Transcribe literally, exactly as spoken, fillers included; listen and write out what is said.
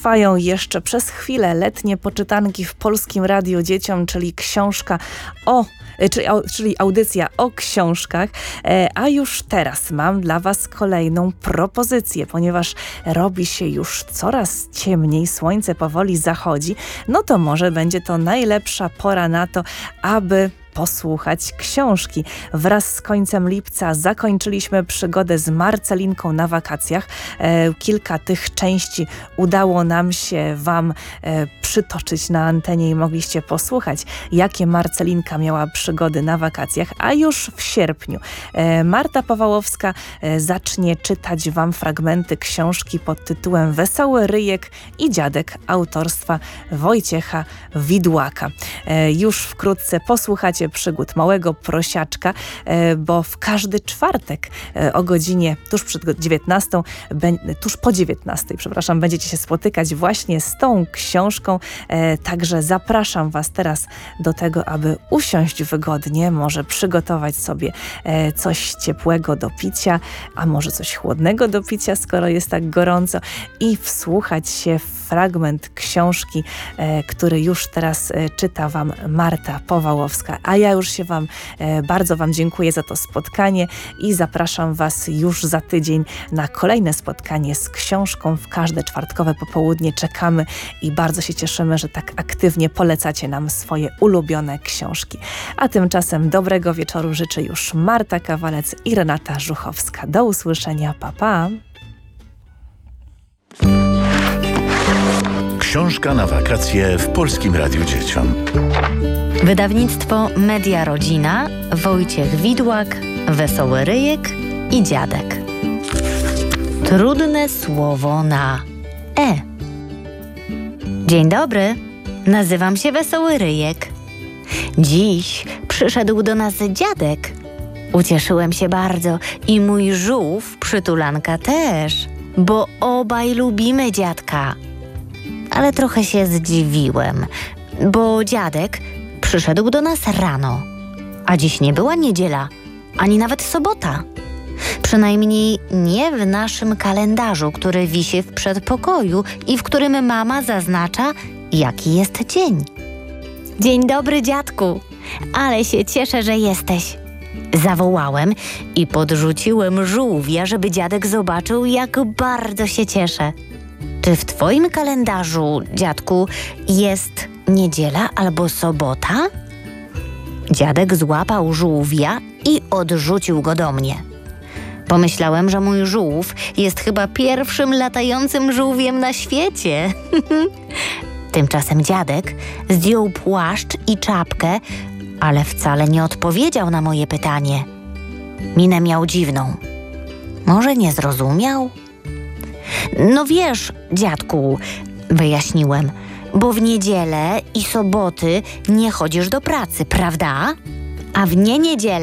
Trwają jeszcze przez chwilę letnie poczytanki w Polskim Radiu Dzieciom, czyli książka o Czyli, czyli audycja o książkach, a już teraz mam dla Was kolejną propozycję, ponieważ robi się już coraz ciemniej, słońce powoli zachodzi, no to może będzie to najlepsza pora na to, aby posłuchać książki. Wraz z końcem lipca zakończyliśmy przygodę z Marcelinką na wakacjach. E, kilka tych części udało nam się Wam e, przytoczyć na antenie i mogliście posłuchać, jakie Marcelinka miała przygody na wakacjach, a już w sierpniu e, Marta Powałowska e, zacznie czytać Wam fragmenty książki pod tytułem Wesoły ryjek i dziadek autorstwa Wojciecha Widłaka. E, już wkrótce posłuchacie przygód małego prosiaczka, bo w każdy czwartek o godzinie tuż przed dziewiętnastą, tuż po dziewiętnastej, przepraszam, będziecie się spotykać właśnie z tą książką. Także zapraszam Was teraz do tego, aby usiąść wygodnie, może przygotować sobie coś ciepłego do picia, a może coś chłodnego do picia, skoro jest tak gorąco, i wsłuchać się w fragment książki, który już teraz czyta Wam Marta Powałowska. A ja już się Wam, bardzo Wam dziękuję za to spotkanie i zapraszam Was już za tydzień na kolejne spotkanie z książką. W każde czwartkowe popołudnie czekamy i bardzo się cieszymy, że tak aktywnie polecacie nam swoje ulubione książki. A tymczasem dobrego wieczoru życzę już Marta Kawalec i Renata Żuchowska. Do usłyszenia, pa pa! Książka na wakacje w Polskim Radiu Dzieciom. Wydawnictwo Media Rodzina, Wojciech Widłak, Wesoły ryjek i dziadek. Trudne słowo na E. Dzień dobry, nazywam się Wesoły ryjek. Dziś przyszedł do nas dziadek. Ucieszyłem się bardzo i mój żółw, przytulanka też, bo obaj lubimy dziadka. Ale trochę się zdziwiłem, bo dziadek przyszedł do nas rano, a dziś nie była niedziela, ani nawet sobota. Przynajmniej nie w naszym kalendarzu, który wisi w przedpokoju i w którym mama zaznacza, jaki jest dzień. Dzień dobry, dziadku, ale się cieszę, że jesteś. Zawołałem i podrzuciłem żółwia, żeby dziadek zobaczył, jak bardzo się cieszę. Czy w twoim kalendarzu, dziadku, jest niedziela albo sobota? Dziadek złapał żółwia i odrzucił go do mnie. Pomyślałem, że mój żółw jest chyba pierwszym latającym żółwiem na świecie. Tymczasem dziadek zdjął płaszcz i czapkę, ale wcale nie odpowiedział na moje pytanie. Minę miał dziwną. Może nie zrozumiał? No wiesz, dziadku, wyjaśniłem, bo w niedzielę i soboty nie chodzisz do pracy, prawda? A w nie niedzielę